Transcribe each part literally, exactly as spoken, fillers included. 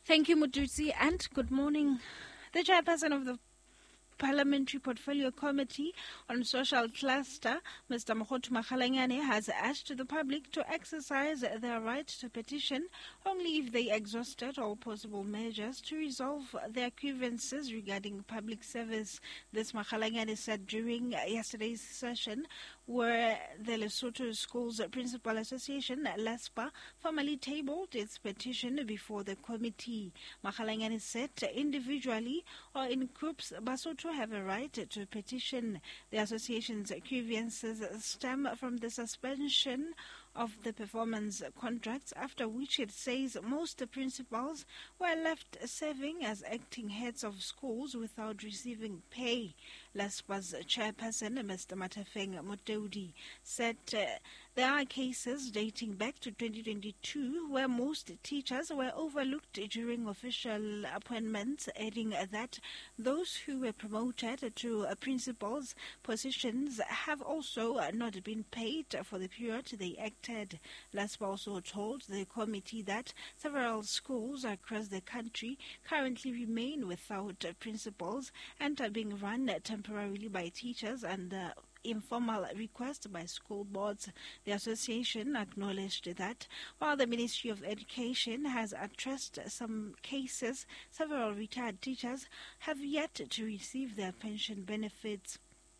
Thank you, Mututsi, and good morning. The chairperson of the Parliamentary Portfolio Committee on Social Cluster, Mister Mokgothoo Makgalanyane, has asked the public to exercise their right to petition only if they exhausted all possible measures to resolve their grievances regarding public service. This Makgalanyane said during yesterday's session where the Lesotho Schools Principal Association, LESPA, formally tabled its petition before the committee. Makgalanyane said individually or in groups, Basotho have a right to petition. The association's grievances stem from the suspension of the performance contracts, after which it says most principals were left serving as acting heads of schools without receiving pay. LESPA's chairperson, Mister Matafeng Moteudi, said uh, there are cases dating back to twenty twenty-two where most teachers were overlooked during official appointments, adding that those who were promoted to uh, principals' positions have also uh, not been paid for the period they acted. LESPA also told the committee that several schools across the country currently remain without uh, principals and are being run uh, temporarily by teachers and uh, informal request by school boards. The association acknowledged that while the Ministry of Education has addressed some cases, several retired teachers have yet to receive their pension benefits.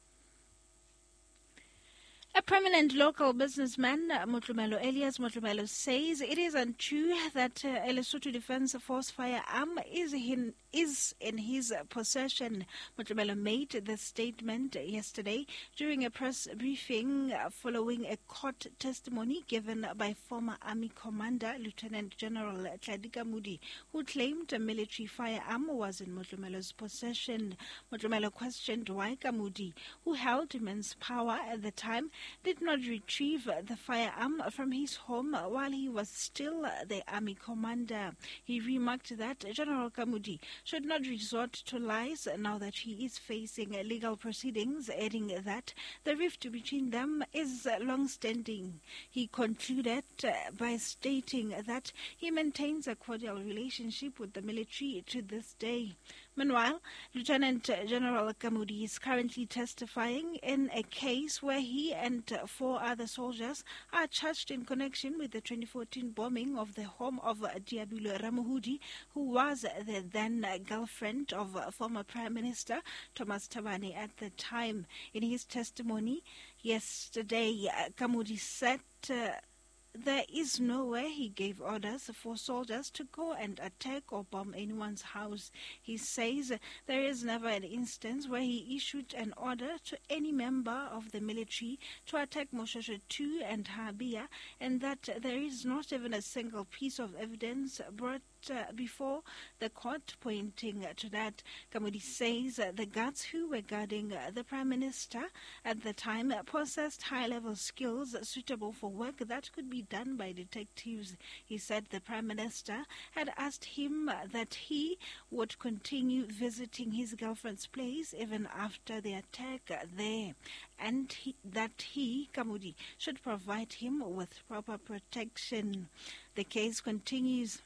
A prominent local businessman, Motlumelo Elias Motlumelo, says it is untrue that uh, a Lesotho Defence Force firearm is in, is in his possession. Motlumelo made the statement yesterday during a press briefing uh, following a court testimony given by former Army Commander Lieutenant General Tlhadika Moodi, who claimed a military firearm was in Motlumelo's possession. Motlumelo questioned why Kamudi, who held immense power at the time, did not retrieve the firearm from his home while he was still the army commander. He remarked that General Kamudi should not resort to lies now that he is facing legal proceedings, adding that the rift between them is long-standing. He concluded by stating that he maintains a cordial relationship with the military to this day. Meanwhile, Lieutenant General Kamudi is currently testifying in a case where he and four other soldiers are charged in connection with the twenty fourteen bombing of the home of Diabolo Ramohudi, who was the then girlfriend of former Prime Minister Thomas Thabane at the time. In his testimony yesterday, Kamudi said uh, there is no way he gave orders for soldiers to go and attack or bomb anyone's house. He says there is never an instance where he issued an order to any member of the military to attack Moshasha two and Habia, and that there is not even a single piece of evidence brought Uh, before the court pointing uh, to that. Kamudi says uh, the guards who were guarding uh, the Prime Minister at the time uh, possessed high-level skills uh, suitable for work that could be done by detectives. He said the Prime Minister had asked him uh, that he would continue visiting his girlfriend's place even after the attack uh, there, and he, that he, Kamudi, should provide him with proper protection. The case continues.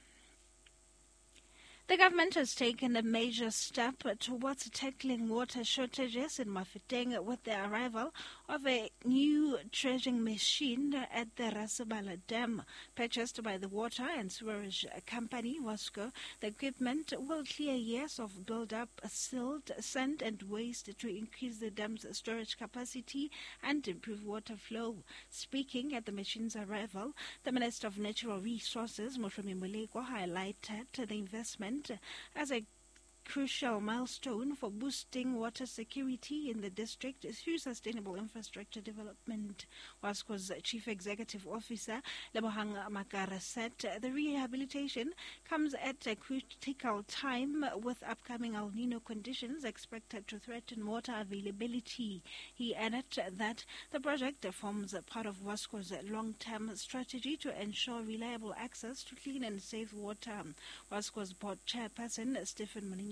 The government has taken a major step towards tackling water shortages in Mafeteng with the arrival of a new dredging machine at the Rasabala Dam. Purchased by the Water and Sewerage Company, WASCO, the equipment will clear years of build-up silt, sand and waste to increase the dam's storage capacity and improve water flow. Speaking at the machine's arrival, the Minister of Natural Resources, Moshumi Moleko, highlighted the investment as a crucial milestone for boosting water security in the district through sustainable infrastructure development. WASCO's Chief Executive Officer, Lebohang Makara, said the rehabilitation comes at a critical time with upcoming El Nino conditions expected to threaten water availability. He added that the project forms part of WASCO's long-term strategy to ensure reliable access to clean and safe water. WASCO's board chairperson, Stephen Monier,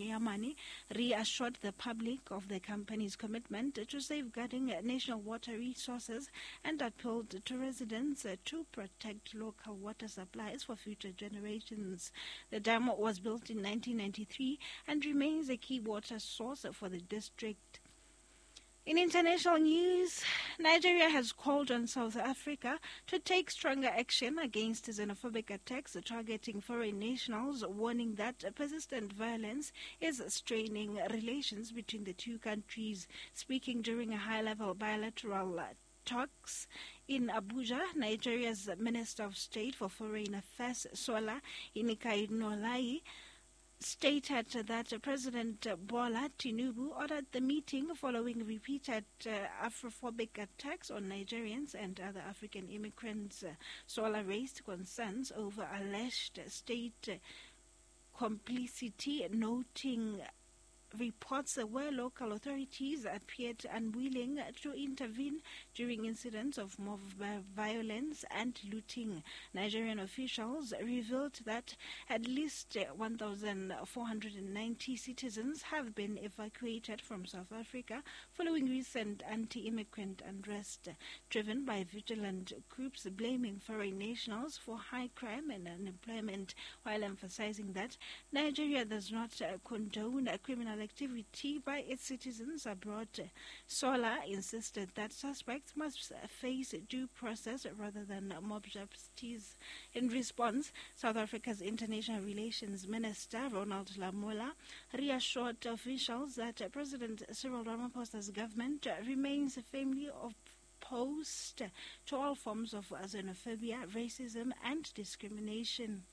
Nyamani reassured the public of the company's commitment to safeguarding national water resources and appealed to residents to protect local water supplies for future generations. The dam was built in nineteen ninety-three and remains a key water source for the district. In international news, Nigeria has called on South Africa to take stronger action against xenophobic attacks targeting foreign nationals, warning that persistent violence is straining relations between the two countries. Speaking during a high-level bilateral talks in Abuja, Nigeria's Minister of State for Foreign Affairs, Sola Inikainolai, stated that President Bola Tinubu ordered the meeting following repeated uh, Afrophobic attacks on Nigerians and other African immigrants. Uh, Sola raised concerns over alleged state uh, complicity, noting reports where local authorities appeared unwilling to intervene during incidents of mob violence and looting. Nigerian officials revealed that at least one thousand four hundred ninety citizens have been evacuated from South Africa following recent anti-immigrant unrest, driven by vigilant groups blaming foreign nationals for high crime and unemployment, while emphasizing that Nigeria does not uh, condone a criminal activity by its citizens abroad. Sola insisted that suspects must face due process rather than mob justice. In response, South Africa's International Relations Minister Ronald Lamola reassured officials that President Cyril Ramaphosa's government remains firmly opposed to all forms of xenophobia, racism, and discrimination.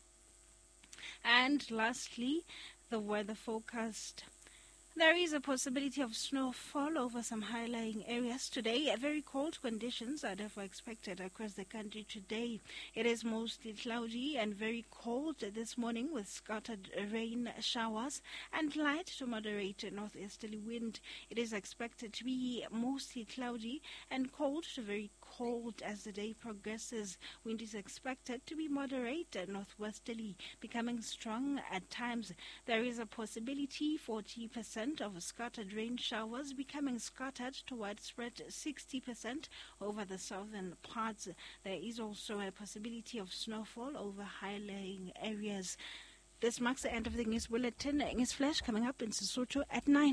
And lastly, the weather forecast. There is a possibility of snowfall over some high-lying areas today. Very cold conditions are therefore expected across the country today. It is mostly cloudy and very cold this morning with scattered rain showers and light to moderate northeasterly wind. It is expected to be mostly cloudy and cold to very cold as the day progresses. Wind is expected to be moderate and northwesterly, becoming strong at times. There is a possibility forty percent of scattered rain showers becoming scattered to widespread sixty percent over the southern parts. There is also a possibility of snowfall over high-lying areas. This marks the end of the news bulletin. News flash coming up in Sesotho at nine.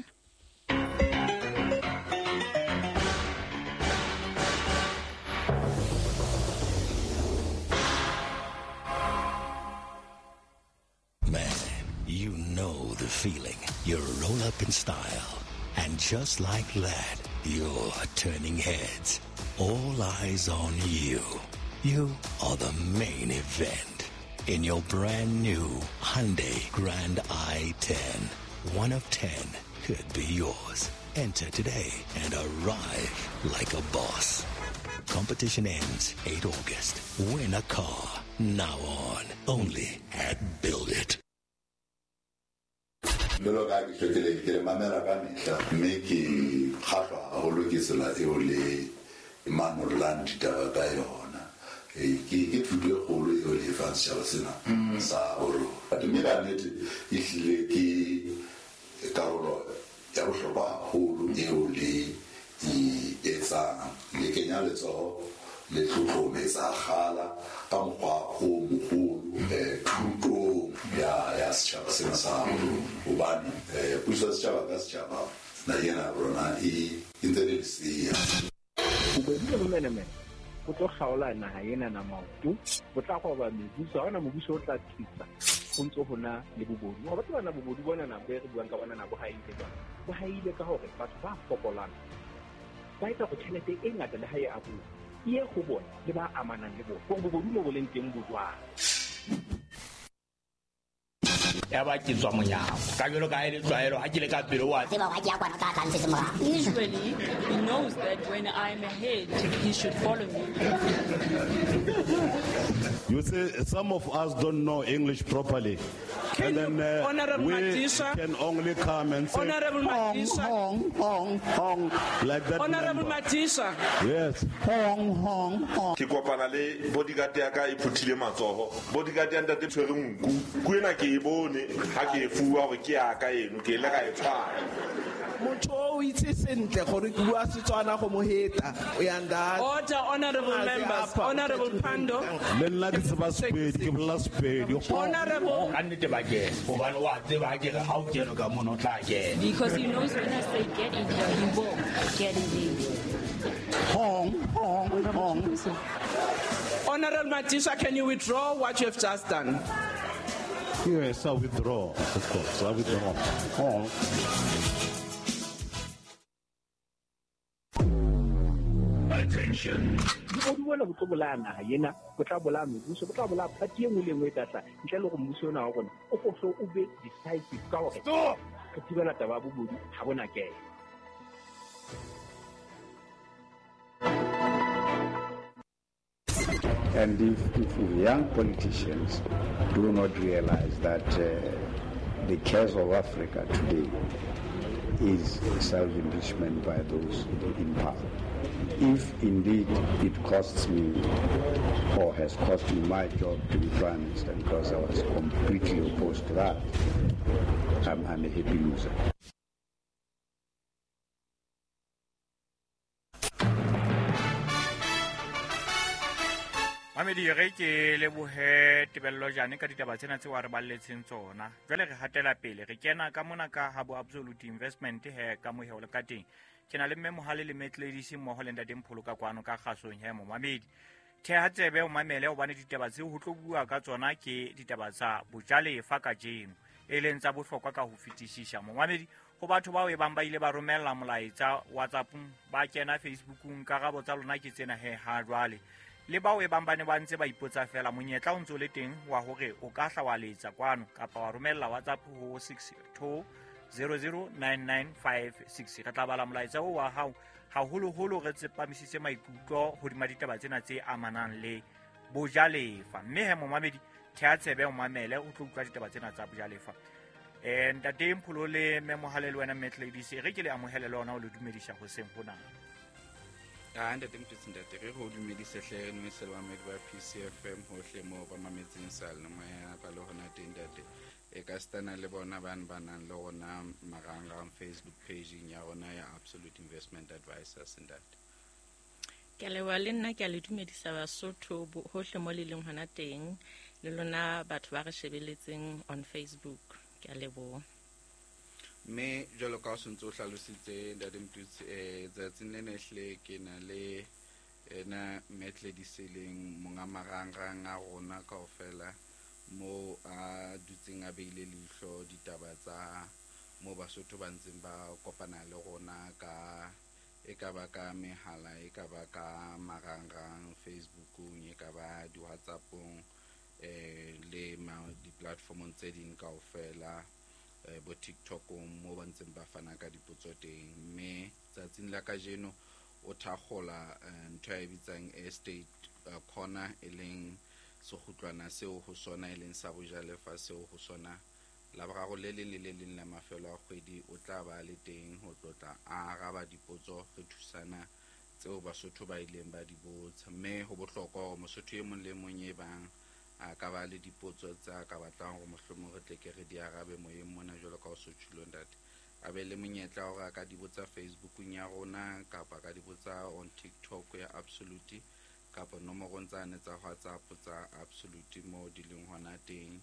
You know the feeling. You roll up in style. And just like that, you're turning heads. All eyes on you. You are the main event. In your brand new Hyundai Grand i ten. One of ten could be yours. Enter today and arrive like a boss. Competition ends eighth of August. Win a car. Now on. Only at Build It. Belo ga ke tlhokile ke le mamela ka mehla mme ke kgahlwa haholo ke tsela eo le Emmanuel ditaba ka yona e ke thuto e kgolo eo le fang setjhaba sena sa horo mme ka nnete e hlile ke karolo ya bohlokwa haholo eo le e etsang le kenya letsoho le tlhotlhometsa kgala ka mokgwa o mogolo thuto ya ya setjhaba sena sa hobane puso ya setjhaba ka setjhaba na yena rona e interelisia bobedi bo menemene go tlo kgaola naga ena na maoto go tla go ba mebuso ona mobuso o tla tlisa go ntse go na le bobodu go batla bana bobodu bona na be re buang ka bona na bo haile ba bo haile ka hore batho ba fokolana ba etsa go tšhelete e ngata le hae a bo ye go bona le ba amanang le bona go bobodu mo boleng teng bodwa ya ba ke tswa monyao ka jelo ka ile tswaelo ha ke le ka pele wa tseba ga ke ya kwana ka tla se mora. Usually he knows that when I'm ahead he should follow me. You see, some of us don't know English properly. Can and then uh, Honorable we Madisa, can only come and say Honorable hong, Madisa, hong, hong, hong, like that. Honorable number. Matisa. Yes, hong, hong, hong. Ke kopana le bodyguard ya ka e phuthile matsoho bodyguard ya ntate tshwere nku kuena ke e bone ha ke fuwa go ke ya ka eno ke le ga e tshwana motho o itse sentle gore ke bua Setswana go mo heta o ya nda Order, honorable members, honorable Pando. le nna ke tseba Sepedi ke bolela Sepedi Honorable, ka nnete ba ke gobane wa tseba ke re ga o keno ka mona o tla kena because he knows when I say get in there, he will get in there. hong hong hong Honorable Matisha, can you withdraw what you have just done? yes I withdraw of course I withdraw hong Attention. bobodu bona bo tlo bolaya naga ena bo tla bolaya mebuso bo tla bolaya party e nngwe le nngwe e tlatla ntle le go mmuso ona wa rona o gotlhe o be decisive ka gore re thibela taba ya bobodu ga bona kele. And if, if young politicians do not realize that uh, the case of Africa today is self-enrichment by those in power, if indeed it costs me or has cost me my job to be Prime Minister because I was completely opposed to that, I'm, I'm a happy loser. Mamedi re ke lebohe tebello jane ka ditaba tsena tse wa re balletseng tsona jwale re hatela pele re kena ka mona ka Habo Absolute Investment he ka moheo le ka teng ke na le mme mohale le metledisi mmoho le ntate Mpholo ka kwano ka kgasong he mo Mamedi the ha tsebe o mamele o bane ditaba tse ho tlo bua ka tsona ke ditaba tsa bojalefa ka jeno e leng tsa bohlokwa ka ho fetishisha mo Mamedi go batho bao e bang ba ile ba romella molaetsa WhatsApp ba kena Facebookung ka rabo tsa lona ke tsena he ha jwale le bao e bang ba ne ba ntse ba ipotsa fela monyetla o ntse le teng wa hore o ka hla wa letsa kwano kapa wa romella WhatsApp ho six two zero zero nine nine five six re tla bala molaetsa o wa hao haholoholo re tsepamisitse maikutlo hodima ditaba tsena tse amanang le bojalefa mme he mo Mamedi thea tsebe o mamele o tlo utlwa ditaba tsena tsa bojalefa eh ntate Mpholo le mme mohale le wena Metledis re ke le amohele le ona o le dumedisha ho seng hona a ntate Mtutsi ntate re go dumedise hle no selwa me ba P C F M hohle mo ba mametseng sal no moya ka le hona teng ntate e ka stana le bona bana bana le gona maranga Facebook page ya rona ya Absolute Investment Advisors ntate ke le wa le nna ke le dumedisa Basotho hohle mo le leng hona teng le lona batho ba re shebeletseng on Facebook ke le bo me jalo ka se ntse o hlalositse ntate Mtutsi eh tsatsing ne hle ke na le ena Metlediseng monga marang-rang a rona kaofela mo a dutseng a beile leihlo ditaba tsa mo Basotho ba ntseng ba kopana le rona ka e ka ba ka mehala e ka ba ka marang-rang Facebookung e ka ba di WhatsAppong eh le ma di platformong tse ding kaofela bo TikTok mo ba ntseng ba fana ka dipotso teng mme tsatsing la ka jeno o thagola ntho ya bitsang estate corner e leng sehutlwana seo go sona e leng sa bojalefa seo go sona la ba go le le le le la mafelo a kgwedi o tla ba le teng go tlotla a araba dipotso re thusana tseo Basotho ba ileng ba di botsa mme go bohlokwa go Mosotho e mong le mong e bang a ka ba le dipotso tsa ka batlang go mohlomong re tle ke re di arabe moyeng mona jalo ka o sotshilo ntate a be le monyetla gore a ka di botsa Facebookung ya rona kapa ka di botsa on TikTok ya Absolute kapa nomorong tsane tsa WhatsApp tsa Absolute mo di leng hona teng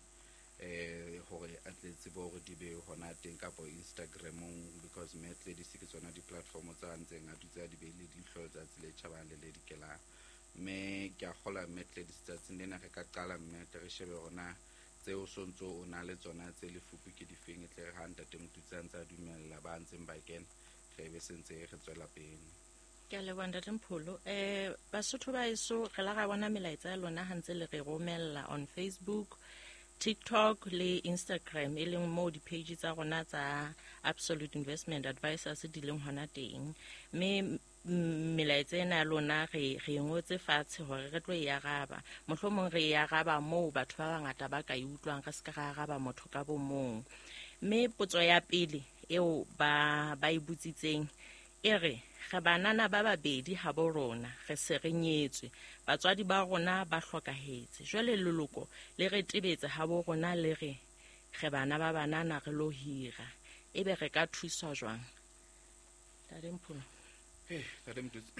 eh gore atletse bo re di be hona teng kapa Instagramong because Metledis ke tsona di platform tsa ntseng a dutse a di beile di hlo tsa tsile tšhabang le le dikelang me ke a gola Metledis tsa tsena re ka qala mme re shebe rona tseo sontso o na le tsona tse le fupu ke di feng tle ga ntate Mtutsi tsa dumella ba ntseng ba kena re be sentse re tswela pele ke le wanda Mpholo eh Basotho ba iso re la ga bona melaetsa ya lona ha ntse le re romella on Facebook TikTok le Instagram e leng mo di page tsa rona tsa Absolute Investment Advisors di leng hona teng me melaetsa ena lona re re ngotse fatshe hore re tlo ya gaba mohlomong re ya gaba mo batho ba bangata ba ka iutlwang ka se ka gaba motho ka bo mong me potso ya pele eo ba ba ibutsitseng ere ga banana ba babedi ha bo rona re se re nyetswe batswadi ba rona ba hlokahetse jwale leloko le re tebetse ha bo rona le re ge bana ba banana re lo hira ebe re ka thusa jwang Ntate Mpholo? Eh, Ntate Mtutsi.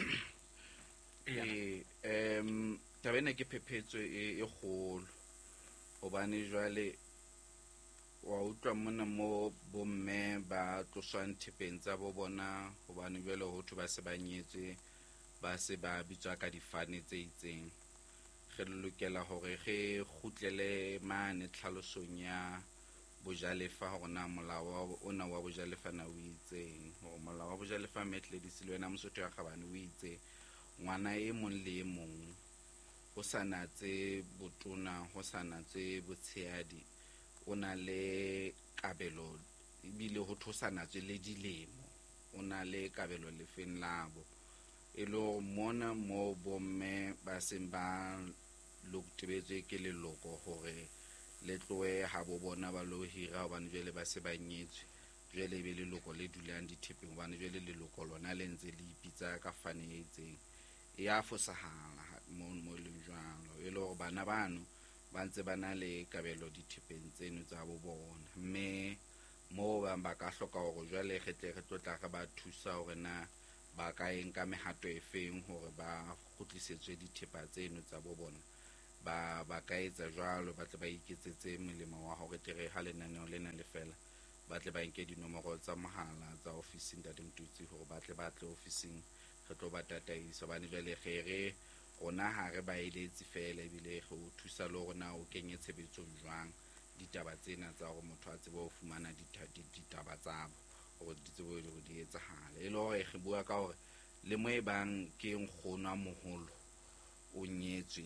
Eh, em tabena ke phephetso e e kgolo hobane jwale wa utlwa mona mo bomme ba tloswang thepeng tsa bo bona hobane jwale ho thu ba se ba nyetswe ba se ba bitswa ka difane tse itseng. Re lokela hore ge khutlele mane tlhalosong ya bojalefa hona molao ona wa bojalefa na o itseng ho molao wa bojalefa metle di silwena Mosotho ya Kgabane o itse ngwana e mong le e mong ho sanatse botona ho sanatse botshehadi ona le kabelo ibile ho thosana tse le dilemo ona le kabelo le feng labo elo mona mo bomme ba semba lokutebetswe ke leloko hore le tloe ha bo bona ba lo hira hobane jwale ba se ba nyetswe jwale be leloko le dulang dithepeng hobane jwale leloko lona le ntse le ipitsa ka fane e itseng e a fosahala mo mo le jwalo e le hore bana bano ba ntse ba na le kabelo dithepeng tseno tsa bo bona mme mo ba ba ka hloka hore jwale ge tle re tlotla ga ba thusa hore na ba ka enka mehato e feng hore ba khutlisetswe dithepa tseno tsa bo bona ba ba ka etsa jwalo ba tle ba iketsetse melemo wa hore tere ha lenaneo lena le fela ba tle ba nke dinomoro tsa mohala tsa office Ntate Mtutsi hore ba tle ba tle officing re tlo ba tataisa bane jwale khere ona ha re ba eletsi fela ebile go thusa le rona o kenye tshebetsong jwang ditaba tsena tsa gore motho a tsebe ho fumana ditaba tsa bo gore di tsebe go di etsagala e le gore ge bua ka gore le mo e bang ke nkgono a moholo o nyetswe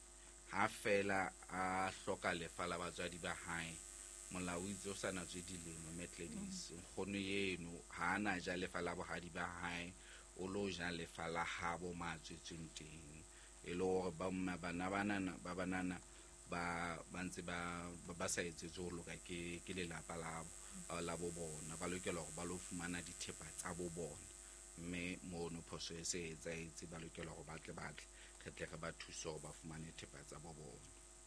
ha fela a hloka lefa la batswadi ba hae molao itse o sana tswe dilemo metledisi nkgono yeno ha ana ja lefa la bohadi ba hae o lo ja lefa la habo matswetseng teng e le gore ba mma bana banana ba banana ba bantse ba ba sa etsetse ho loka ke ke lelapa la la bo bona ba lokela hore ba lo fumana dithepa tsa bo bona mme mono phoso e se etsa itse ba lokela hore ba tle batle re tle re ba thuso hore ba fumane thepa tsa bo bona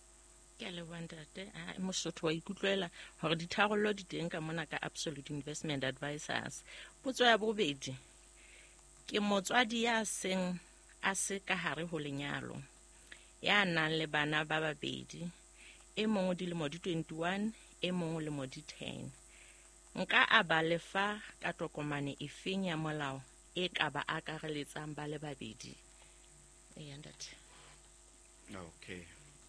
ke le Ntate a Mosotho wa ikutlwela hore ditharollo di teng ka mona ka Absolute Investment Advisors potso ya bobedi ke motswadi ya seng a se ka hare ho lenyalo ya nang le bana ba babedi e mongwe dilemo di twenty-one e mongwe le mo di ten nka a ba lefa ka tokomane e feng ya molao e ka ba akareletsang ba le babedi e ya Ntate? Okay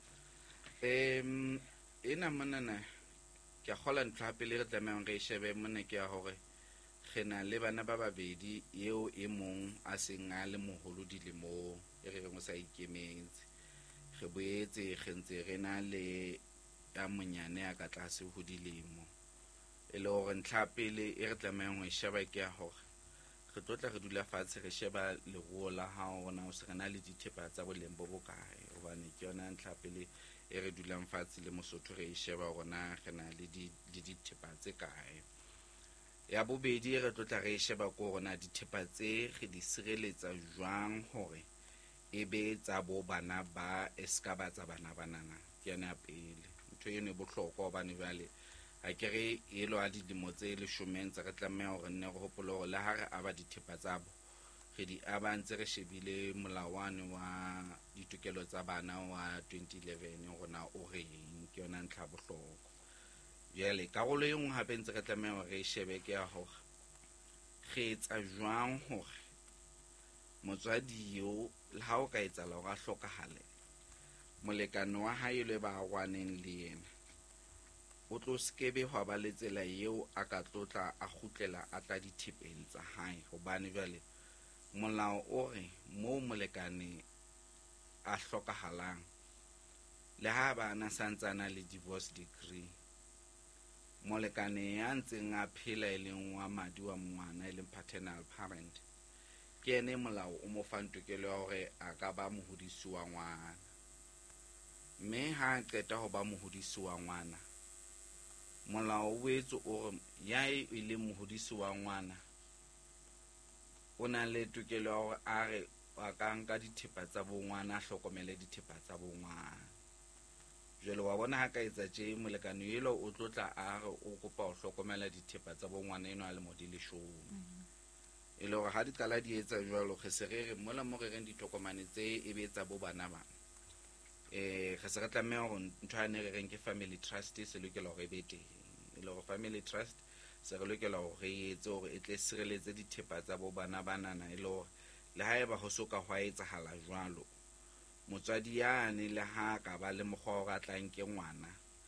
em ena manana ke a gola ntla pele re tlameang re shebe mona ke ya hore gena le bana ba babedi yeo e mong a seng a le moholo dilemo e re mo sa ikemetse ge boetse gentse re na le ya monyane a ka tlase ho dilemo e le hore ntla pele e re tlameang ho sheba ke ya hore re tlotla re dula fatshe re sheba leruo la hao na o se rena le dithepa tsa boleng bo bokae hobane ke yona ntla pele e re dulang fatshe le Mosotho re sheba rona re na le di dithepa tse kae ya bobedi re tlotla re sheba ko rona dithepa tse re di sireletsa jwang hore e be tsa bo bana ba eska ba tsa bana banana ke yona pele ntho eno e bohlokwa hobane jwale a kere e lo a dilemo tse leshome ntse re tlameha hore nne re hopole hore le ha re aba dithepa tsa bo re di aba ntse re shebile molawane wa ditokelo tsa bana wa twenty eleven rona o reng ke yona ntlha bohlokwa jale karolo e nngwe hape ntse re tlameha hore re shebe ke ya hore re etsa jwang hore motswadi yo le ha o ka etsa la hore a hlokahale molekano wa hae le ba rwaneng le yena o tlo skebe hwa ba le tsela eo a ka tlotla a khutlela a tla dithepeng tsa hae hobane jwale molao o re mo molekane a hlokahalang le ha bana santsana le divorce decree molekane ya ntseng a phela e leng wa madi wa ngwana e leng paternal parent ke ene molao o mo fang tokelo ya hore a ka ba mohodisi wa ngwana mme ha a qeta ho ba mohodisi wa ngwana molao o etso o re ya e le mohodisi wa ngwana o na le tokelo ya hore a re a ka nka dithepa tsa bo ngwana a hlokomele dithepa tsa bo ngwana jwale wa bona ha ka etsa tje molekano elo o tlotla a re o kopa o hlokomela dithepa tsa bongwana eno a le mo di leshome e le gore ha di qala di etsa jwalo ge se re re mola mo re reng ditokomane tse e be tsa bo bana bana eh ge se re tlameha go ntshwane re reng ke family trust se lokela go e be teng e le gore family trust se re lokela go re etse gore e tle sireletse dithepa tsa bo bana banana e le gore le haeba go soka go etsa hala jwalo motswadi yane le ha ka ba le mogwa ga tlang ke ngwana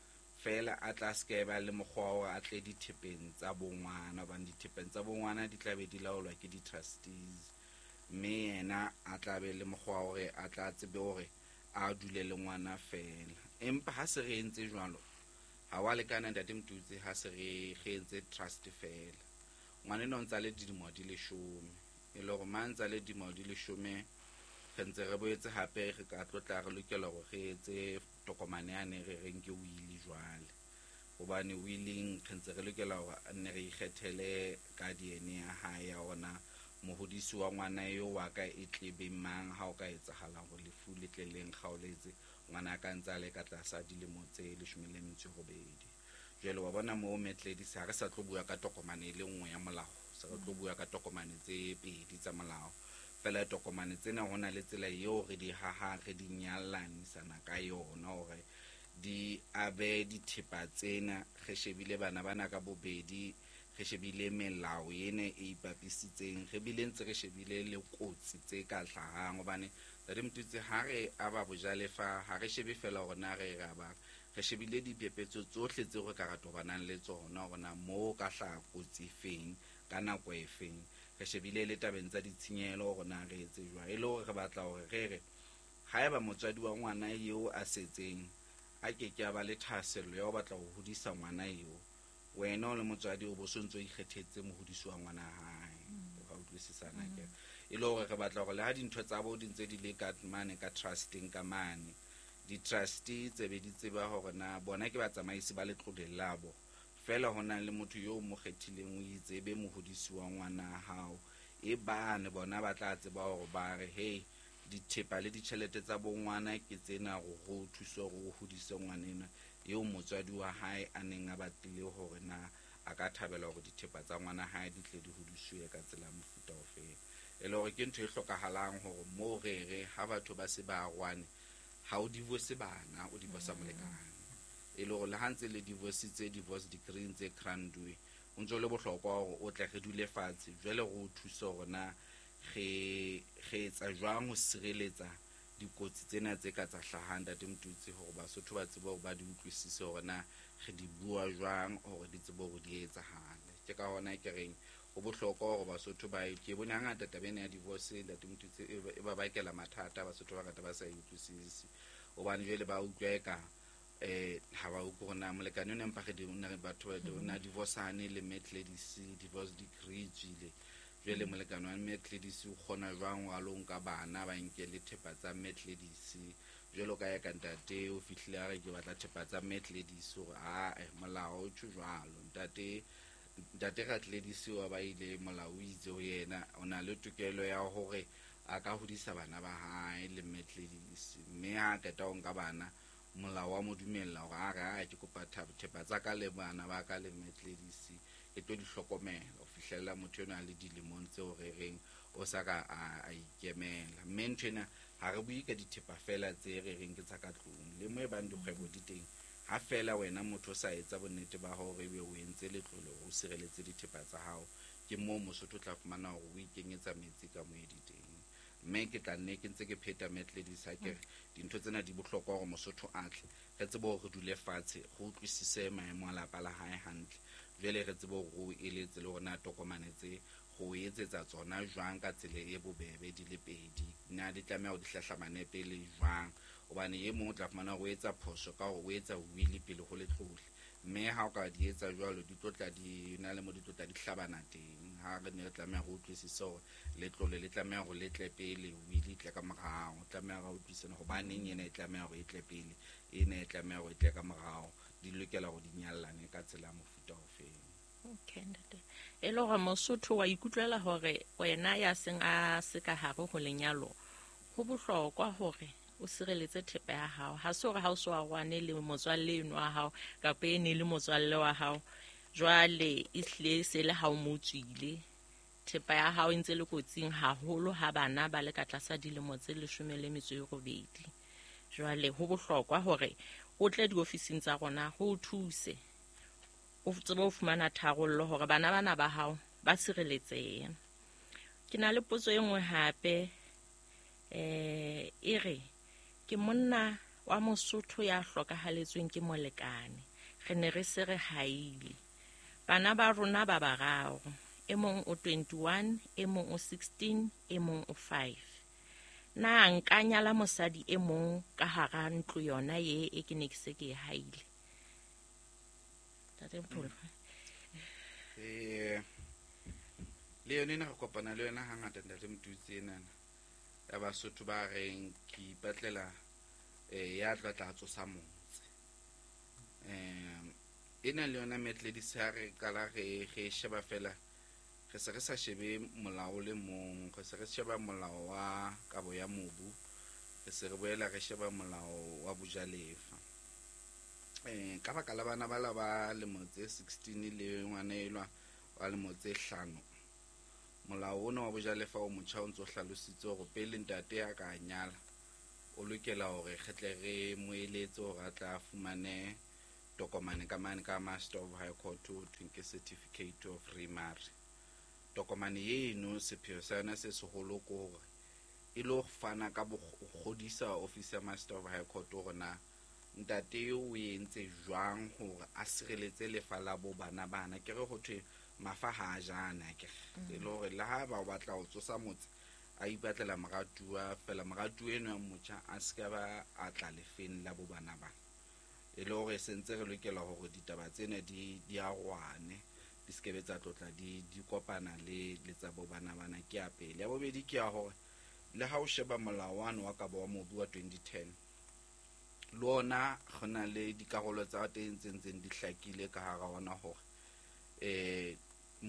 fela a tla se ba le mogwa ga a tle dithepeng tsa bongwana ba dithepeng tsa bongwana di tla be di laolwa ke di trustees mme yena a tla be le mogwa gore a tla tsebe gore a dule le ngwana fela empa ha se re entse jwalo ha wa lekana ntate Mtutsi ha se re gentse trust fela ngwana no ntsa le dimo di leshome e le go mantsa le dimo di leshome gentse re boetse hape re ka tlotla re lokela go getse tokomane yane re reng ke will jwale gobane willing gentse re lokela go nne re ikgethele ka D N A ya hae ya ona mohodisi wa ngwana yo wa ka e tlebe mang ha o ka etsagala go lefu le tleleng gaoletse ngwana ka ntse le ka tlasa dilemo tse leshome le metso robedi jwale wa bona mo metledi sa re sa tlo bua ka tokomane le nngwe ya molao sa re tlo bua ka tokomane tse pedi tsa molao fela tokomane tsena hona le tsela eo re di haha re di nyallanisana ka yona hore di abe dithepa tsena ge shebile bana bana ka bobedi ge shebile melao ene e ipapisitseng ge bile ntse re shebile le kotsi tse ka hlahang gobane re Mtutsi ha re aba bojalefa ha re shebe fela gore na re ga ba re shebile diphepetso tsohle tse go ka ratobanang le tsona gona mo ka hla kotsi feng ka nako e feng re shebile le tabeng tsa ditshenyelo gona re etse jwa e le gore re batla gore re re ha eba motswadi wa ngwana eo a setseng a ke ke ba le thaselo ya go batla go hodisa ngwana eo wena le motswadi o bo sontso ikgethetse mohodisi wa ngwana hae ga utlwisisana ke e le gore re batla go le ha dintho tsa bo di ntse di le ka mane ka trusting ka mane di trustee tse be di tseba gore na bona ke ba tsamaisi ba letlole labo fela hona le motho yo mo kgethileng o itse be mohodisi wa ngwana hao e bane bona ba tla tseba gore ba re hey dithepa le ditšhelete tsa bongwana ke tsena go go thusa go hodisa ngwanena yo motswadi wa hae a neng a batlile gore na a ka thabela gore dithepa tsa ngwana hae di tle di hodisiwe ka tsela mofuta ofeng e le gore ke ntho e hlokahalang gore mo re re ha batho ba se ba rwane ha o divorce bana o divorce molekane e le gore le hantse le divorce tse divorce decree tse grandwe o ntse le bohlokwa gore o tle re dule fatshe jwale go thusa gore na ge ge tsa jwang o sireletsa dikotsi tsena tse ka tsa hlahang ntate Mtutsi gore Basotho ba tsebe gore ba di utlwisise gore na ge di bua jwang gore di tsebe gore di etsagale ke ka hona ke reng go bohlokwa gore Basotho ba ke bone ngata tabeng ya divorce ntate Mtutsi e ba bakela mathata Basotho ba ka ba sa utlwisise o bane jwale ba utlwa ka eh ha ba utlwa na molekane o nempa ge di una re batho ba na divorceane le Methodist divorce decree tsile jwale molekane wa Methodist o khona jwang wa lo nka bana ba nke le thepa tsa Methodist jwalo ka ya kantate o fihlile a re ke batla thepa tsa Methodist o a eh molao o tshwalo ntate ntate ga Methodist wa ba ile molao o itse o yena ona le tokelo ya hore a ka hodisa bana ba hae le Methodist mme ha ka ta o nka bana molao wa modumella gore a re a ke kopa thepa tsa ka le bana ba ka le Methodist e tlo di hlokomela o fihlella motho yona le dilemong tse o re reng o sa ka a ikemela mme ntwena ha re bui ka dithepa fela tse re reng ke tsa ka tlong le mo e bang dikgwebo di teng ha fela wena motho sa etsa bonnete ba hore be o entse letlole o sireletse dithepa tsa hao ke mo Mosotho tla fumana hore o ikenyetsa metsi ka moedi teng mme ke tla nne ke ntse ke pheta Methodist ha ke dintho tsena di bohlokwa gore Mosotho atle re tsebe go dule fatshe go utlwisise maemo a lapa la hae hantle jwale re tsebe go eletse le gona tokomane tse go etsetsa tsona jwang ka tsele e bobebe di le pedi na di tlamea go dihlahlamane pele jwang obane ye mo tla fumana go etsa phoso ka go etsa wili pele go letlole mme ha o ka di etsa jwalo di tlotla di na le mo di tlotla di hlabana teng ha re ne re tlamea go utlwisisa gore letlole le tlamea go letle pele wili tle ka morao tlamea go utlwisana go baneng ene e tlamea go etle pele ene e tlamea go etle ka morao di lokela go di nyallane ka tsela mofuta ofeng okay ntate e le gore Mosotho wa ikutlwela hore wena ya seng a se ka hare go lenyalo go bohlokwa hore o sireletse thepa ya hao. Ha se hore ha o so a rwane le motswalle eno wa hao kapa ene le motswalle wa hao jwale e hle se le ha o mo tswile thepa ya hao e ntse le kotsing haholo ha bana ba le ka tlasa dilemo tse leshome le metso e robedi. Jwale ho bohlokwa hore o tle diofising tsa rona ho thuse o tsebe ho fumana tharollo hore bana bana ba hao ba sireletsehe. Ke na le potso e nngwe hape eh e re ke monna wa Mosotho ya hlokahaletsweng ke molekane re ne re se re haile bana ba rona ba bararo e mong o twenty-one e mong o sixteen e mong o five na nka nyala mosadi e mong ka hara ntlo yona ye e ke ne ke se ke haile. Tate Mpolo eh le yone na go kopana le yona hangata ntate Mtutsi ena ya Basotho ba reng ke ipatlela eh ya tla tla tsosa motse eh ena le yona metle di sare kala ge ge sheba fela ge se re sa shebe molao le mong ge se re sheba molao wa kabo ya mobu ge se re boela ge sheba molao wa bojalefa eh ka baka la bana ba la ba le motse sixteen le ngwana elwa wa le motse hlano molao ona wa bojalefa o motjha o ntso hlalositse go pele ntate ya ka nyala o lokela hore kgetle re moeletse hore a tla fumane tokomane ka mane ka Master of High Court to ke certificate of remarriage. Tokomane eno sepheo sa yona se seholo ko hore e lo fana ka bogodisa office ya Master of High Court hore na ntate o entse jwang hore a sireletse lefa la bo bana bana ke re go thwe mafa ha jana ke e lo re la ha ba batla ho tsosa motse a ipatlela magatua fela magatua eno ya motjha a ska ba a tla lefeng la bo bana bana e lo re sentse re lokela hore ditaba tsena di di a rwane di skebe tsa tlotla di di kopana le le tsa bo bana bana ke a pele ya bobedi ke a hore le ha o sheba molawana wa ka ba wa mobu wa twenty ten lona gona le dikarolo tsa teng tsentseng di hlakile ka hara ona hore eh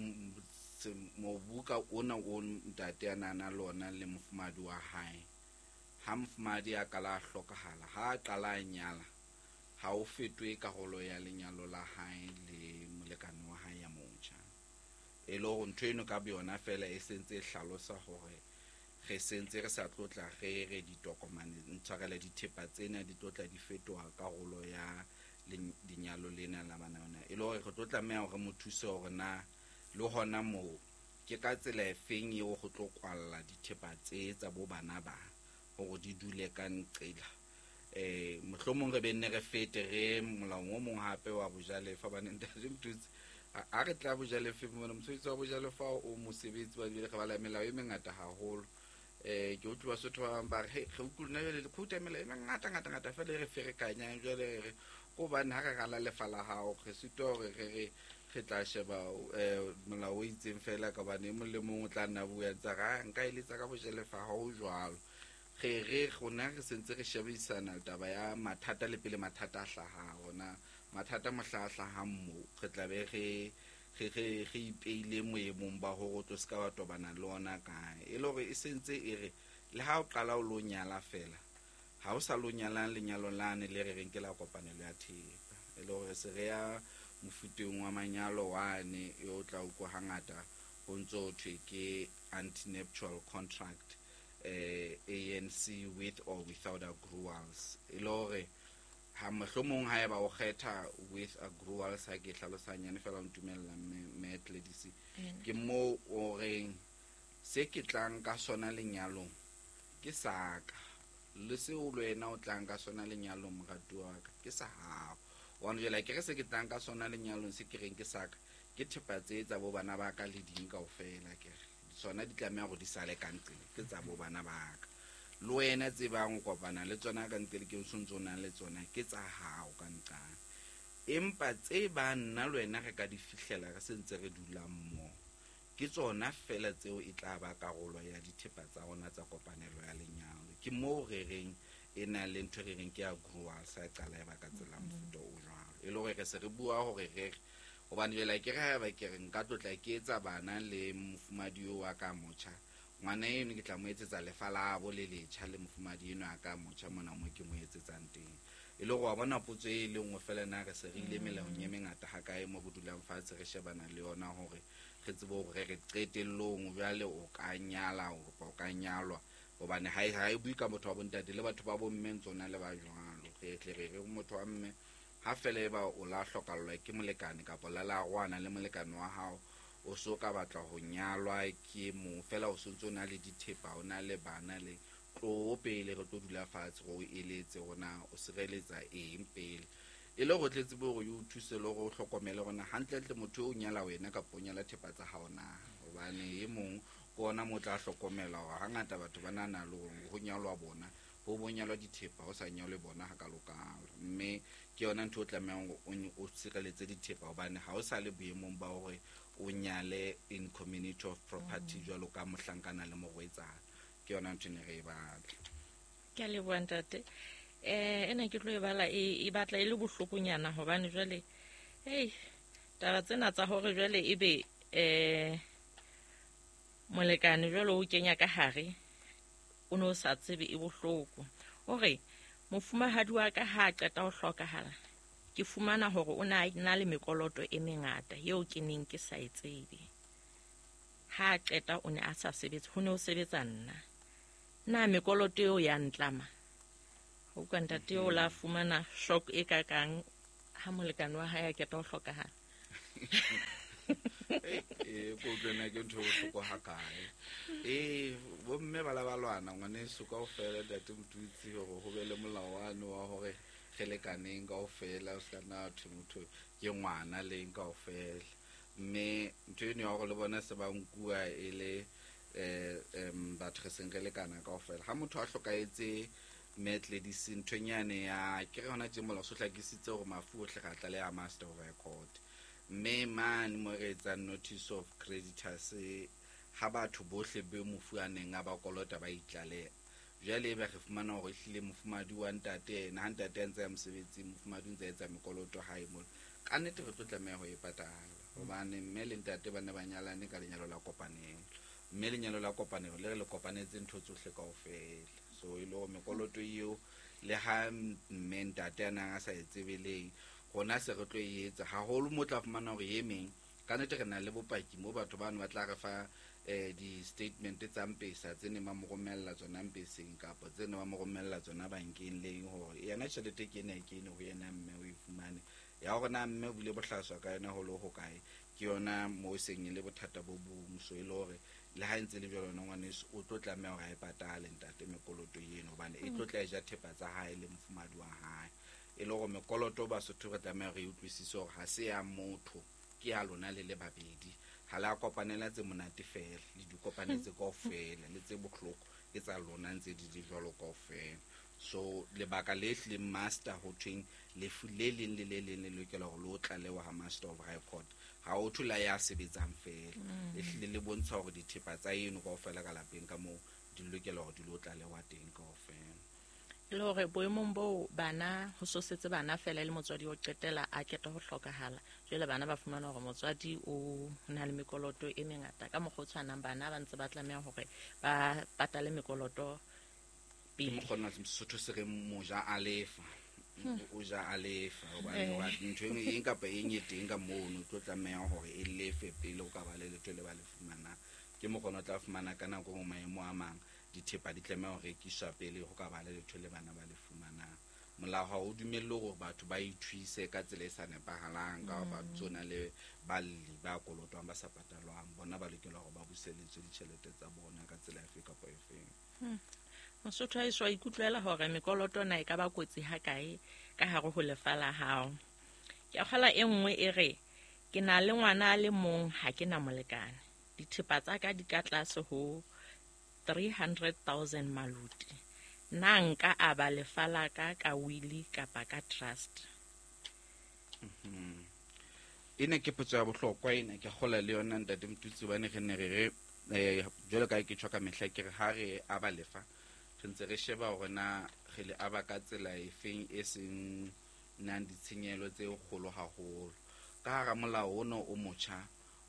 mobu ka ona o ntate ana lona le mofumadi wa hae ha mofumadi a kala hlokahala ha qala nyala ha o fetwe karolo ya lenyalo la hae le molekane wa hae ya motjha e lo ntho eno ka bona fela e sentse hlalosa hore ge sentse re sa tlotla ge re ditokomane ntshwarela dithepa tsena di tlotla di fetoha karolo ya lenyalo lena la bana bona e lo re go tlotla me hore mothuse hore na le hona mo ke ka tsela e feng e go tlo kwalla dithepa tse tsa bo bana ba hore di dule ka ntsela eh mohlomong re benne re fete re molao o mong hape wa bojalefa ba nente re mtutsi a re tla bojalefa mo mosebetsi wa bojalefa o mosebetsi wa dire ga bala melao e mengata haholo eh ke utlwa Basotho ba ba re ge o kulna le le khuta melao e mengata ngata ngata fela re ferekanya jwale re go bana ha re gala lefala hao ge sito re re re tla sheba eh molao o itseng fela ka bane mo le mongwe tla nna bua tsa ga nka ile tsa ka bojalefa ha o jwalo ge re gona re sentse re shebisana taba ya mathata le pele mathata a hlaha gona mathata mohlahla ha mmo re tla be ge ge ge ge ipeile moemong ba ho go tlo ska ba tobana le ona ka e le gore e sentse e re le ha o qala o lo nyala fela ha o sa lo nyala lenyalo lane le re reng ke la kopanelo ya thepa e le gore se re ya mofuteng wa manyalo wane e o tla uko hangata ho ntso thwe ke anti-nuptial contract eh A N C with or without agruals e le gore ha mohlomong ha eba o kgetha with agruals ha ke hlalosanya ne fela ntumella metle disi ke mo o reng se ke tlang ka sona lenyalong ke saka le se o lwena o tlang ka sona lenyalong mogatu wa ka ke sa hao wa no jela ke re se ke tlang ka sona lenyalong se ke reng ke saka ke thepa tse tsa bo bana ba ka le ding kaofela ke sona di tlamea go di sale ka ntle ke tsa bo bana ba ka le wena tse bang kopana le tsona ka ntle ke o tshontsona le tsona ke tsa hao ka nqa empa tse ba nna le wena re ka di fihlela re sentse re dula mmo ke tsona fela tseo e tla ba karolo ya dithepa tsa rona tsa kopanelo ya lenyalo ke mo re reng ena le ntho re reng ke a grua sa qala ba ka tsela mfuto o jwalo e le gore se re bua hore re go bana jela ke re ba ke re nka tlotla ke etsa bana le mofumadi wa ka motjha ngwana eno ke tla mo etsetsa lefa la bo le letšha le mofumadi eno a ka motšha mona mo ke mo etsetsang teng e le go wa bona potso e le nngwe fela na re se re ile melaong ye mengata ga kae mo go dulang fatshe re shebana le yona gore re tsebe gore re qetellong bjale o ka nyala o ka nyalwa gobane ha e bui ka motho wa bontate le batho ba bomme tsona le ba jwalo re tle re re motho wa mme ha fela e ba o la hlokallwa ke molekane kapo la la gwana le molekane wa hao o so ka batla go nyalwa ke mo fela o sontse o na le dithepa o na le bana le tlo pele re tlo dula fatshe go eletse gona o sireletsa eng pele e le go tletse bo go yo thuse le go hlokomele gona hantletle motho o nyala wena ka ponyela thepa tsa hao na gobane e mong kona mo tla hlokomela go hangata batho ba nana le go nyalwa bona go bonyalwa dithepa o sa nyalwe bona ha ka lokalo mme ke yona ntho o tlameang o sireletse dithepa gobane ha o sa le boemong ba gore o nyale in community of property jwalo ka mohlankana le mogwetsana ke yona ntho ne re e batla ke a leboha ntate eh ena ke tlo e bala e batla e le bohlokonyana hobane jwale hey taba tsena tsa hore jwale e be eh molekane jwale o kenya ka hare o no sa tsebe e bohloko hore mofumahadi wa ka ha qeta ho hlokahala ke fumana hore o na na le mekoloto e mengata eo ke neng ke sa etsebe ha qeta o ne a sa sebetse ho ne o sebetsa nna na mekoloto eo ya ntlama o ka ntate o la fumana shock e ka kang ha molekane wa hae a qeta ho hlokahala eh go tsena ke ntho bohloko ha kae eh bomme ba la balwana ngwane se ka ofela date motutsi gore go be le molawane wa hore khelekaneng ka ofela o ska na thumutho ke ngwana le ka ofela mme ntho eno ya go le bona se ba nkua ele eh em batho re sengelekana ka ofela ha motho a hlokaetse metle di sintonyane ya ke re hona tsemola so tlakisitse go mafu otle ga tla le a master of record mme man mo re tsa notice of creditors ha batho bohle be mofuaneng a ba kolota ba itlale jale ba re fumana gore hlile mofumadi wa ntate na ntate ntse ya mosebetsi mofumadi ntse etsa mekoloto ha e mo ka nete re tlo tlameha go e patala gobane mme le ntate ba ne ba nyalane ka lenyalo la kopaneng mme lenyalo la kopaneng le re le kopanetse ntho tsohle kaofela so ile go mekoloto eo le ha mme ntate ana a sa etsebeleng gona se re tlo e etsa ha holo mo tla fumana gore ye meng ka nete re na le bopaki mo batho bana ba tla re fa eh di statement tsa mpesa tsene ma mo romella tsona mpeseng kapo tsene ba mo romella tsona bankeng leng hore yana tšhelete ke ne ke ne go yena mme o ifumane ya gore na mme bule bohlaswa ka yena ho lo ho kae ke yona mo seng le bothata bo bong so ile hore le ha ntse le jalo ngwane o tlo tlameha go e patala ntate mekoloto yeno bane e tlo tla ja thepa tsa hae le mfumadi wa hae e le go mekoloto ba sotho re tlameha re utlwisise gore ha se ya motho ke ya lona le le babedi ha la kopanela tse monate fela le di kopanetse kaofela le tse bohloko ke tsa lona ntse di di jalo kaofela so le baka le hle master ho twing le fulele le le le le lokela go lo tlalewa ha master of record ha o thula ya sebetsang fela e hle le bontsha gore di thepa tsa eno kaofela ka lapeng ka mo di lokela go di lo tlalewa teng kaofela le hore boemong bo bana ho sosetse bana fela le motswadi o qetela a keta ho hlokahala jwale bana ba fumana hore motswadi o na le mekoloto e mengata ka mogotshwanang bana ba ntse ba tlameha hore ba patale mekoloto pele mo gona Sesotho se re moja alefa o ja alefa o ba wa ntho e kapa e nyeteng ka mono tlo tlameha hore e lefe pele o ka ba le letho le ba le fumana ke mo gona tla fumana kana go mo maemo a mang dithepa di tlameha go rekiswa pele go ka ba le letho le bana ba le fumana molao ha o dumelle gore batho ba ithwise ka tsela e sa nepagalang ka ba tsona le balli ba kolotwang ba sa patalwang bona ba lekela gore ba buseletse ditšhelete tsa bona ka tsela efe kapa efeng Mosotho a iswa ikutlwela hore mekoloto na e ka ba kotsi ha kae ka hare ho lefa la hao ke akgala e nngwe e re ke na le ngwana le mong ha ke na molekane dithepa tsa ka di ka tlase ho three hundred thousand maluti na nka a ba lefa la ka ka willy kapa ka trust ene ke potso ya bohlokwa ene ke gola le yona ntate mtutsi bane ge ne re re eh jole ka ke tswa ka mehla ke re ha re a ba lefa ntse re sheba gore na ge le aba ka tsela e feng e seng nang ditshenyelo tse kgolo haholo ka ga molao ono o motsha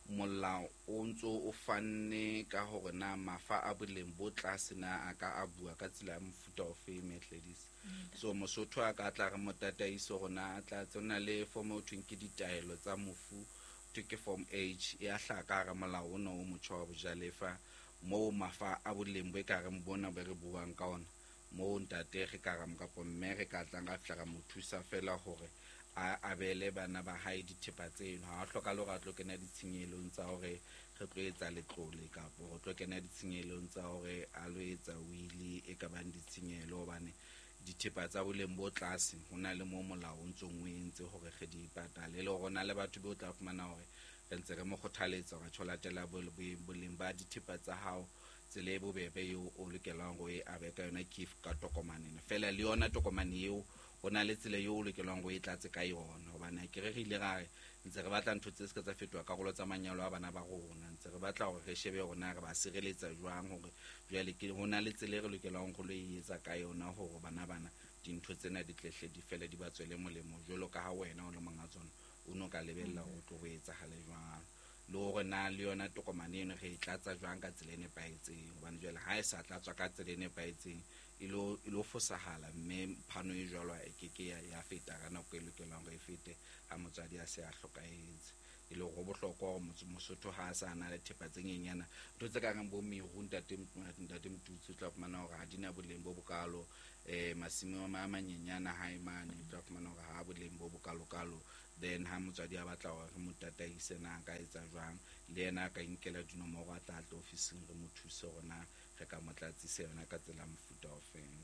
molao o ntso o fanne ka hore na mafa a boleng bo tlase na a ka a bua ka tsela ya mofuta o fe Metlhedisi. So Mosotho a ka tla re motataiso gona a tla tsona le form o thweng ke ditaelo tsa mofu ke form H e a hlaka ga molao ona o motho wa bojalefa mo mafa a boleng bo ka re mbona be re buang ka ona mo ntate ge ka ga mkapo mme re ka tlang ga fihla ga mothusa fela hore a bele bana ba hae dithepa tseno ha hloka le ga tlo kena ditshinyelong tsa hore re tlo etsa letlole kapo go tlo kena ditshinyelong tsa hore a lo etsa wili e ka bang ditshinyelo bane dithepa tsa boleng bo tlase hona le mo molao ntsong o entse hore ge di patale le gona le batho bo tla fumana hore re ntse re mo kgothaletsa ga tsholatela boleng ba dithepa tsa hao tsele bobebe yo o lokelang go e abeka yona kif ka tokomane fela le yona tokomane eo ona le tsele yo o lokelang go e tlatse ka yona hobane ke re ile ga ntse re batla ntho tse se ka tsa fetwa ka go lotsa manyalo a bana ba rona ntse re batla gore re shebe gona re ba sireletsa jwang hore jwale ke hona le tsele re lokelang go lo e etsa ka yona hore bana bana dintho tsena di tlehle di fele di ba tswele molemo jolo ka ha wena o le monga tsona o no ka lebella go tlo go etsa gale jwang le gore na le yona tokomane eno ge e tlatsa jwang ka tsela e nepaetseng hobane jwale ha e sa tlatswa ka tsela e nepaetseng ilo ilo fosagala mme phano e jwalo e keke ya feta ka nako e lokelang go e fete ha motswadi a se a hlokaetse e le go bohlokwa go Mosotho ha sa na le thepa tse nyenyana ntho tse ka gang bo meru ntate ntate Mtutsi tla fumana gore ha dina boleng bo bokalo eh masimo a manyenyana ha e mane tla fumana gore ha boleng bo bokalo kalo then ha motswadi a batla gore re motataise na ka etsa jwang le yena ka inkela dinomoro a tla tla ofising re mo thuse gona re ka motlatsise yona ka tsela mofuta o feng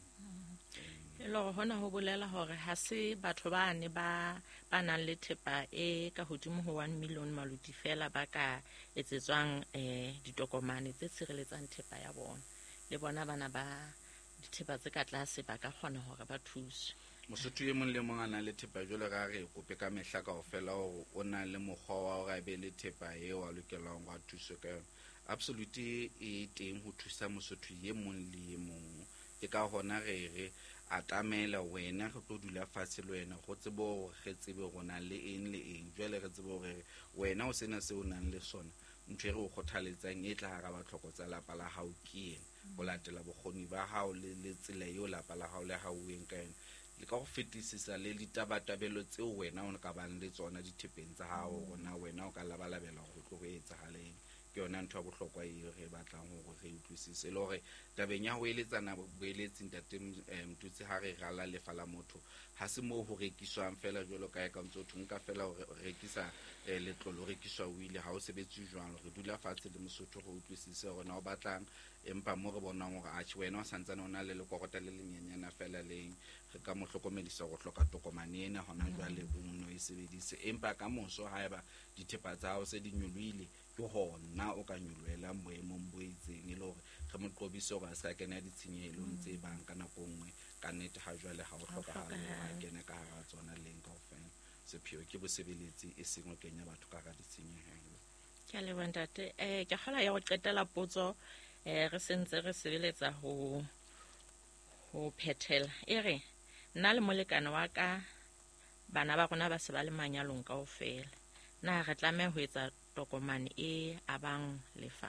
e lo hona ho bolela hore ha se batho ba ne ba ba nang le thepa e ka hodimo ho one million maluti fela ba ka etsetswang eh ditokomane tse tshireletsang thepa ya bona le bona bana ba dithepa tse ka tlase ba ka kgona hore ba thuse Mosotho e mong le mong a na le thepa jole ga re kope ka mehla ka ofela o o na le mogwa wa ga be le thepa e wa lokelang wa thuso ka yona absolutely e teng ho thusa Mosotho ye mong le ye mong ke ka hona re re atamela wena go tlo dula fatshe le wena go tsebo ge tsebe gona le eng le eng jwale re tsebo re wena o sena se o nang le sona ntwe re o kgothaletsang e tla ga ba tlhokotsa lapa la hao ke eng go latela bokgoni ba hao le le tsela yo lapa la hao le ha o eng ka yena le ka go fetisisa le ditabatabelo tseo wena o ka bang le tsona dithepeng tsa hao gona wena o ka labalabela go tlo go etsa galeng ke yona ntho ya bohlokwa e re batlang gore re utlwisise le gore tabeng ya ho eletsana boeletsing ntate Mtutsi ha re rala lefa la motho ha se mo ho rekiswang fela jolo ka ka ntse o thunka fela ho rekisa letlolo rekiswa wile ha o sebetse jwang re dula fatshe le Mosotho go utlwisise gore na o batlang empa mo re bonang gore a tshi wena o santsana ona le lekokota le lenyenyana fela leng re ka mo hlokomedisa go hloka tokomane ena hona jwale bonno e sebedise empa ka moso ha eba dithepa tsa hao se di nyolwile ke hona o ka nyolwela moemong bo itseng e le gore re mo qobiso ba sa kena ditshinyelong tse bang ka nako nngwe ka nnete ha jwale ha o hlokahale ha kena ka hara tsona leng kaofela sepheo ke bosebeletsi e seng o kenya batho ka ga ditshinyehelo ke le bontate eh ke khala ya go qetela potso eh re sentse re sebeletsa ho ho phethela e re nna le molekane wa ka bana ba rona ba se ba le manyalong kaofela na re tlameha ho etsa tokomane e abang lefa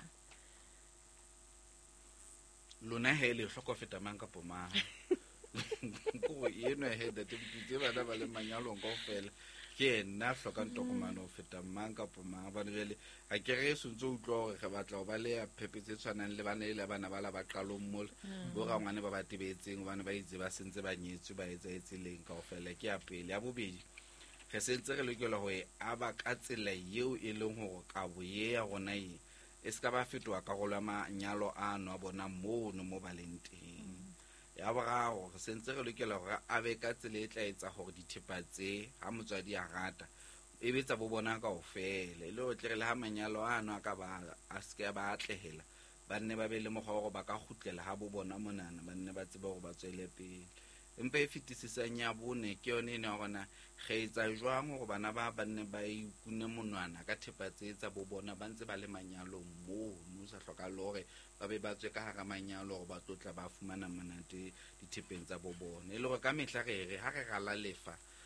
lona hele hlokofeta mang ka pomang go yeno he da tebutse bana ba le manyalong kaofela ke nna hloka tokomane o feta mang ka pomang ba le a ke re sontso utlo gore re batla go ba le phepetse tshwanang le bana ile bana ba la ba qalong mo bo ga ngwane ba ba tebetseng bana ba itse ba sentse ba nyetswe ba etsa etseleng kaofela ke ya pele ya bobedi re sentse re lokela go e aba ka tsela yeo e leng gore ka boye ya gona e e ska ba fetwa ka go la manyalo a no a bona mo no mo balenteng ya boraro re sentse re lokela gore a be ka tsela e tla etsa gore dithepa tse ha motswadi a rata e betsa bo bona ka ofela ile o tle le ha manyalo a no a ka ba a ska ba atlehela ba nne ba be le mogoro ba ka gutlela ha bo bona monana ba nne ba tseba go ba tswele pele empa e fetisisang ya bone ke yone ene gona ge etsa jwang go bana ba banne ba ikune monwana ka thepa tse tsa bo bona ba ntse ba le manyalo mo no sa hloka lore ba be ba tswe ka hara manyalo go ba tlotla ba fumana monate dithepeng tsa bo bona e le go ka mehla re re ha re gala lefa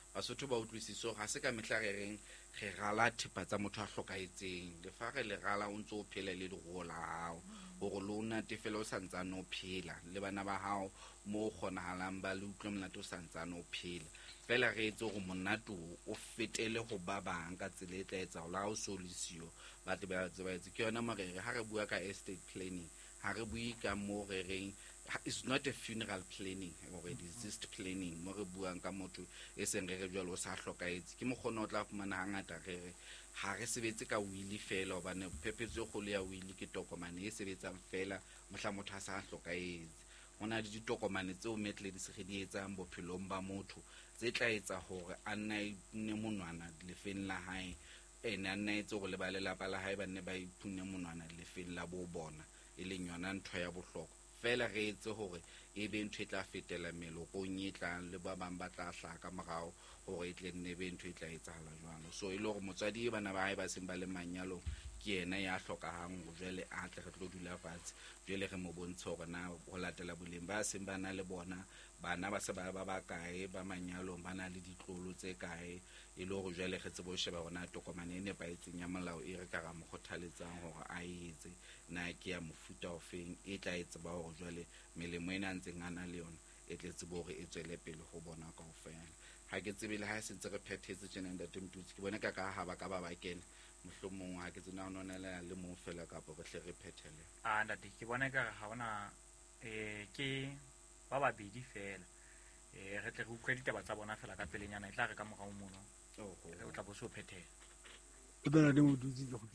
Basotho ba utlwisiso ga se ka metla re reng re rala thipa tsa motho a hlokaetseng le fa re le rala o ntse o phela le diruo la hao gore lo una tefele o santsane o phela le bana ba hao mo kgonahalang ba le utlwe monate o santsane o phela fela re etse go monate o fetele go ba bang ka tsela e tla etsa go la o solisiyo ba tle ba tseba itse ke yona morere ha re bua ka estate planning ha re bue ka mo re reng it's not a funeral planning or a deceased planning mo re buang ka motho e seng re re jwalo sa hlokaetse ke mokgono o tla fumana hangata re ha re sebetse ka will fela hobane phephetso go le ya will ke tokomane e sebetsang fela mohla motho a sa hlokaetse hona di ditokomane tseo metle di se di etsang bophelong ba motho tse tla etsa hore a nna ne monwana lefeng la hae ene a nna etse go le ba lelapa la hae ba nne ba iphune monwana lefeng la bo bona e leng yona ntho ya bohlokwa fela re etse hore e be ntho e tla fetela melokong e tlang le ba bang ba tla hlaka morao hore e tle nne be ntho e tla etsahala jwalo so e le gore motswadi e bana ba hae ba seng ba le manyalong ke ena ya hlokahang go jwale a tle re tlo dula fatshe jwale re mo bontshe gore na go latela boleng ba seng ba na le bona bana ba se ba ba ba kae ba manyalong ba na le ditlolo tse kae e le gore jwale re tsebo sheba gona tokomane e nepaetseng ya molao e re ka ga mo kgothaletsang gore a etse na ke ya mofuta ofeng e tla etsa ba gore jwale melemo ena ntseng ana le yona e tle tsebo gore e tswele pele go bona kaofela ha ke tsebile ha se ntse re phethetse tjena nda temtutsi ke bona ka ka ha ba ka ba ba kena mohlomong ha ke tsena o nona le mo fela ka bo re hle re phethele a ndati ke bona ka ga ona eh ke ba ba bedi fela eh re tle re utlwe ditaba tsa bona fela ka pelenyana e tla re ka morao mono o tla bo se o phethela e bana di mo dutse